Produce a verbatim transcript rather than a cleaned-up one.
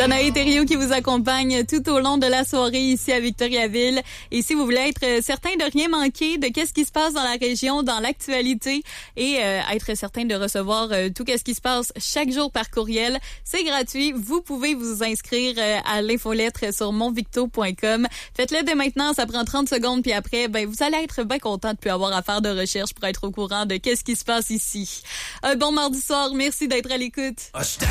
Danae Thériault qui vous accompagne tout au long de la soirée ici à Victoriaville. Et si vous voulez être certain de rien manquer de qu'est-ce qui se passe dans la région, dans l'actualité et euh, être certain de recevoir euh, tout ce qui se passe chaque jour par courriel, c'est gratuit. Vous pouvez vous inscrire euh, à l'infolettre sur monvicto point com. Faites-le dès maintenant, ça prend trente secondes puis après, ben vous allez être bien content de plus avoir à faire de recherche pour être au courant de qu'est-ce qui se passe ici. Un bon mardi soir, merci d'être à l'écoute.